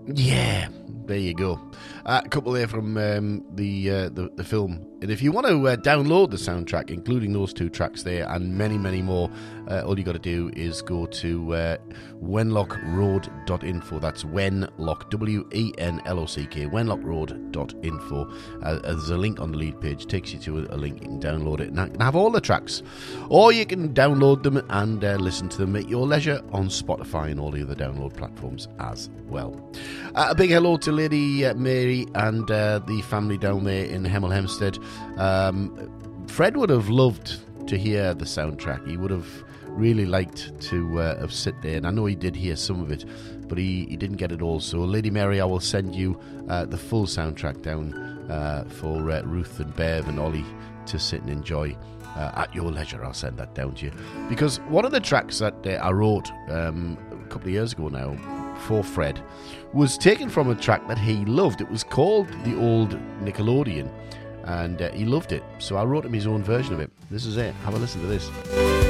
Yeah, there you go. A couple there from the film. And if you want to download the soundtrack, including those two tracks there and many, many more, all you got to do is go to wenlockroad.info. That's Wenlock, Wenlock, wenlockroad.info. There's a link on the lead page, takes you to a link. You can download it and have all the tracks. Or you can download them and listen to them at your leisure on Spotify and all the other download platforms as well. A big hello to Lady Mary and the family down there in Hemel Hempstead. Fred would have loved to hear the soundtrack. He would have really liked to have sit there, and I know he did hear some of it, but he didn't get it all. So Lady Mary, I will send you the full soundtrack down for Ruth and Bev and Ollie to sit and enjoy at your leisure. I'll send that down to you, because one of the tracks that I wrote a couple of years ago now for Fred was taken from a track that he loved. It was called The Old Nickelodeon, and he loved it, so I wrote him his own version of it. This is it. Have a listen to this.